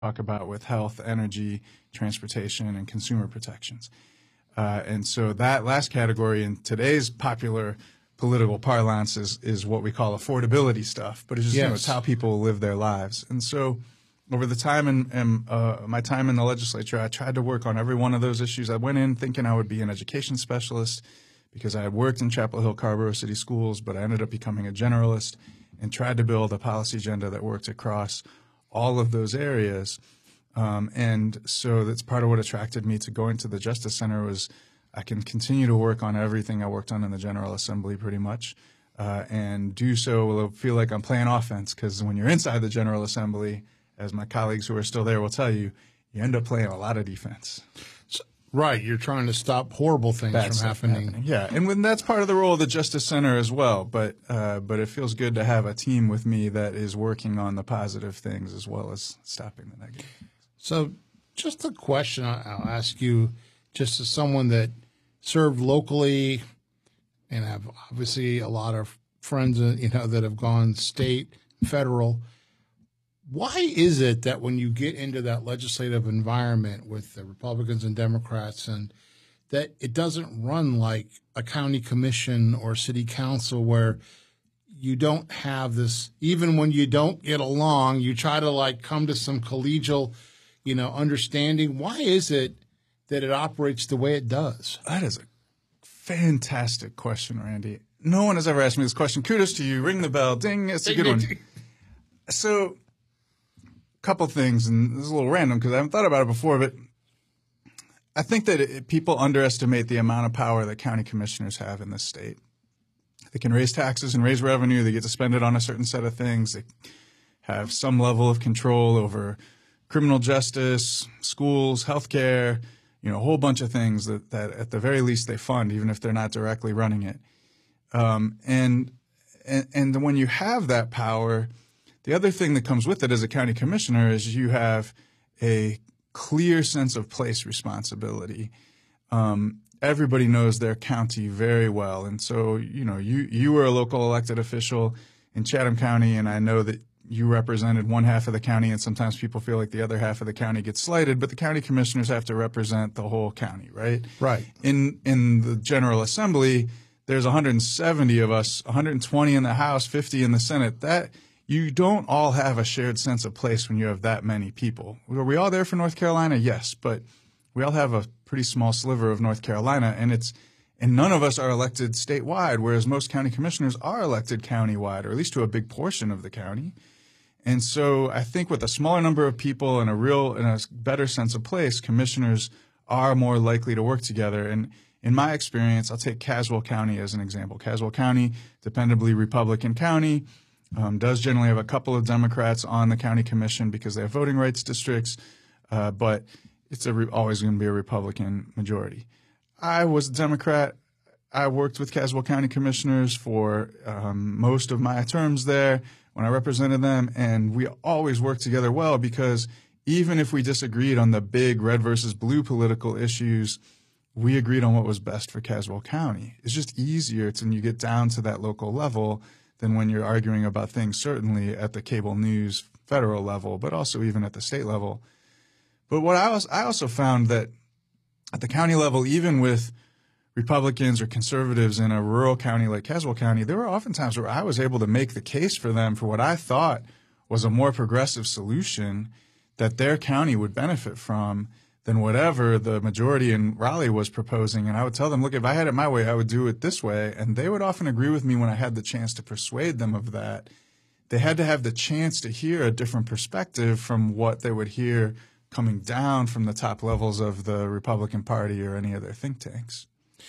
talk about with health, energy, transportation, and consumer protections. And so that last category in today's popular political parlance is what we call affordability stuff, but it's just it's how people live their lives. And so over the time and my time in the legislature, I tried to work on every one of those issues. I went in thinking I would be an education specialist because I had worked in Chapel Hill, Carrboro City Schools, but I ended up becoming a generalist and tried to build a policy agenda that worked across all of those areas. And so that's part of what attracted me to going to the Justice Center was I can continue to work on everything I worked on in the General Assembly pretty much, and do so will feel like I'm playing offense because when you're inside the General Assembly, as my colleagues who are still there will tell you, you end up playing a lot of defense. Right. You're trying to stop horrible things from happening. Yeah. And when that's part of the role of the Justice Center as well. But it feels good to have a team with me that is working on the positive things as well as stopping the negative. So just a question I'll ask you, just as someone that served locally and have obviously a lot of friends, that have gone state, federal. Why is it that when you get into that legislative environment with the Republicans and Democrats and that it doesn't run like a county commission or city council where you don't have this, even when you don't get along, you try to come to some collegial, understanding? Why is it that it operates the way it does? That is a fantastic question, Randy. No one has ever asked me this question. Kudos to you. Ring the bell. Ding. It's a good one. So, couple things, and this is a little random because I haven't thought about it before, but I think that people underestimate the amount of power that county commissioners have in this state. They can raise taxes and raise revenue. They get to spend it on a certain set of things. They have some level of control over criminal justice, schools, healthcare, a whole bunch of things that at the very least they fund, even if they're not directly running it. And when you have that power, the other thing that comes with it as a county commissioner is you have a clear sense of place responsibility. Everybody knows their county very well. And so, you were a local elected official in Chatham County, and I know that you represented one half of the county, and sometimes people feel like the other half of the county gets slighted, but the county commissioners have to represent the whole county, right? Right. In the General Assembly, there's 170 of us, 120 in the House, 50 in the Senate. That you don't all have a shared sense of place when you have that many people. Were we all there for North Carolina? Yes, but we all have a pretty small sliver of North Carolina, and none of us are elected statewide, whereas most county commissioners are elected countywide, or at least to a big portion of the county. And so I think with a smaller number of people and a better sense of place, commissioners are more likely to work together. And in my experience, I'll take Caswell County as an example. Caswell County, dependably Republican county, does generally have a couple of Democrats on the county commission because they have voting rights districts, but it's always going to be a Republican majority. I was a Democrat. I worked with Caswell County commissioners for most of my terms there when I represented them, and we always worked together well because even if we disagreed on the big red versus blue political issues, we agreed on what was best for Caswell County. It's just easier when you get down to that local level than when you're arguing about things certainly at the cable news federal level, but also even at the state level. But what I also found that at the county level, even with Republicans or conservatives in a rural county like Caswell County, there were often times where I was able to make the case for them for what I thought was a more progressive solution that their county would benefit from than whatever the majority in Raleigh was proposing. And I would tell them, look, if I had it my way, I would do it this way. And they would often agree with me when I had the chance to persuade them of that. They had to have the chance to hear a different perspective from what they would hear coming down from the top levels of the Republican Party or any of their think tanks.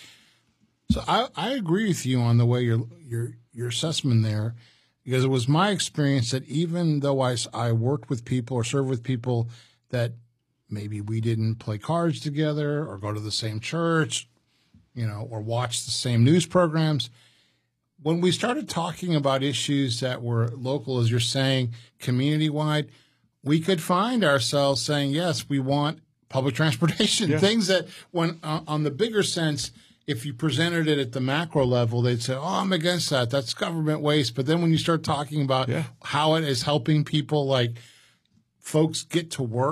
So I agree with you on the way your assessment there, because it was my experience that even though I worked with people or served with people that maybe we didn't play cards together or go to the same church, or watch the same news programs, when we started talking about issues that were local, as you're saying, community-wide, we could find ourselves saying, yes, we want public transportation, things that when on the bigger sense, if you presented it at the macro level, they'd say, oh, I'm against that. That's government waste. But then when you start talking about how it is helping people like folks get to work